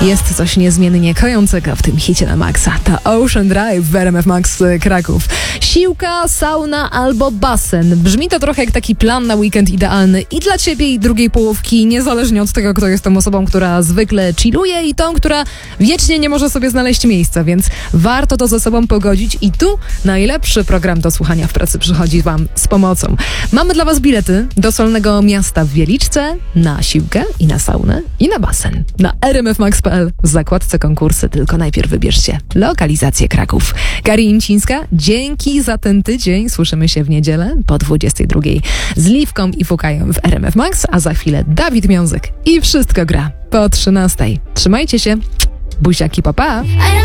Jest coś niezmiennie kojącego w tym hicie na maksa. To Ocean Drive w RMF Max Kraków. Siłka, sauna albo basen. Brzmi to trochę jak taki plan na weekend idealny i dla ciebie, i drugiej połówki, niezależnie od tego, kto jest tą osobą, która zwykle chilluje i tą, która wiecznie nie może sobie znaleźć miejsca, więc warto to ze sobą pogodzić i tu najlepszy program do słuchania w pracy przychodzi wam z pomocą. Mamy dla was bilety do Solnego Miasta w Wieliczce, na siłkę i na saunę i na basen. Na rmfmax.pl w zakładce konkursy, tylko najpierw wybierzcie lokalizację Kraków. Kari Imcińska, dzięki za ten tydzień. Słyszymy się w niedzielę po 22 z Liwką i Fukajem w RMF Max, a za chwilę Dawid Miązyk i Wszystko gra po 13. Trzymajcie się, buziaki, pa pa!